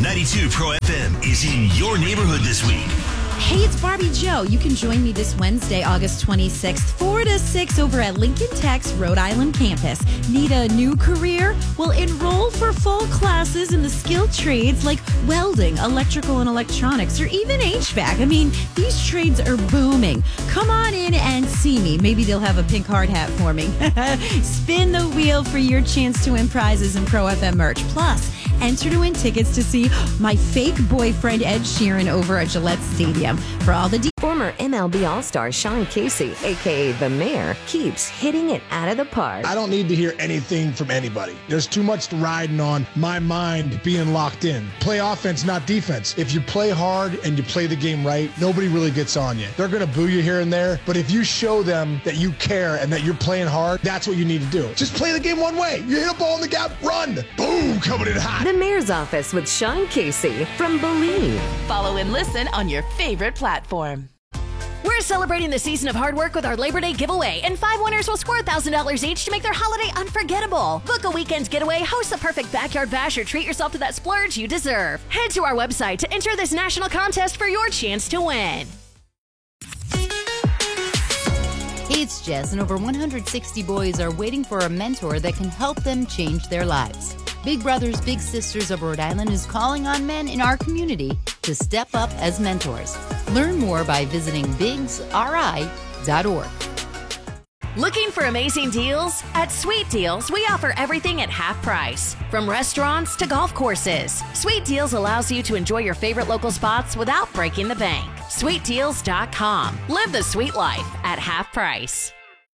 92 Pro FM is in your neighborhood this week. Hey, it's Barbie Joe. You can join me this Wednesday, August 26th, 4 to 6 over at Lincoln Tech's Rhode Island campus. Need a new career? Well, enroll for fall classes in the skilled trades like welding, electrical and electronics, or even HVAC. I mean, these trades are booming. Come on in and see me. Maybe they'll have a pink hard hat for me. Spin the wheel for your chance to win prizes and Pro FM merch. Plus, enter to win tickets to see my fake boyfriend Ed Sheeran over at Gillette Stadium. For all the Former MLB All-Star Sean Casey, a.k.a. The Mayor, keeps hitting it out of the park. I don't need to hear anything from anybody. There's too much riding on my mind being locked in. Play offense, not defense. If you play hard and you play the game right, nobody really gets on you. They're going to boo you here and there, but if you show them that you care and that you're playing hard, that's what you need to do. Just play the game one way. You hit a ball in the gap, run. Boom, coming in hot. The Mayor's Office with Sean Casey from Believe. Follow and listen on your favorite platform. We're celebrating the season of hard work with our Labor Day giveaway, and 5 winners will score $1,000 each to make their holiday unforgettable. Book a weekend getaway, host the perfect backyard bash, or treat yourself to that splurge you deserve. Head to our website to enter this national contest for your chance to win. It's Jess, and over 160 boys are waiting for a mentor that can help them change their lives. Big Brothers Big Sisters of Rhode Island is calling on men in our community to step up as mentors. Learn more by visiting bigsri.org. Looking for amazing deals? At Sweet Deals, we offer everything at half price. From restaurants to golf courses, Sweet Deals allows you to enjoy your favorite local spots without breaking the bank. SweetDeals.com. Live the sweet life at half price.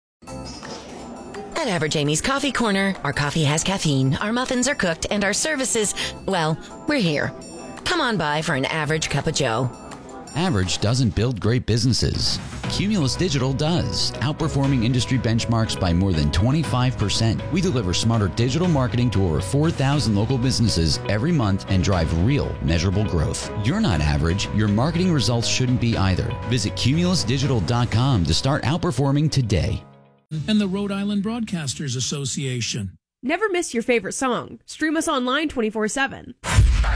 At Average Amy's Coffee Corner, our coffee has caffeine, our muffins are cooked, and our services, well, we're here. Come on by for an average cup of joe. Average doesn't build great businesses. Cumulus Digital does, outperforming industry benchmarks by more than 25%. We deliver smarter digital marketing to over 4,000 local businesses every month and drive real, measurable growth. You're not average. Your marketing results shouldn't be either. Visit cumulusdigital.com to start outperforming today. And the Rhode Island Broadcasters Association. Never miss your favorite song. Stream us online 24/7.